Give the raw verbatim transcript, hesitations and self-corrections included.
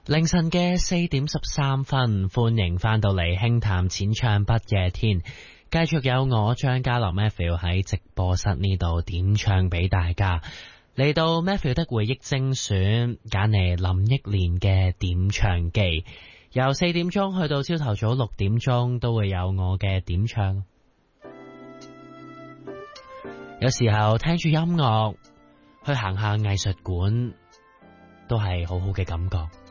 凌晨嘅四點十三分，歡迎翻到嚟輕談淺唱不夜天，繼續有我張家樂 Matthew 喺直播室呢度點唱俾大家。嚟到 Matthew 的回憶精選，揀嚟林憶蓮嘅點唱機，由四點鐘去到朝頭早六點鐘都會有我嘅點唱。有時候聽住音樂去行下藝術館，都係好好嘅感覺。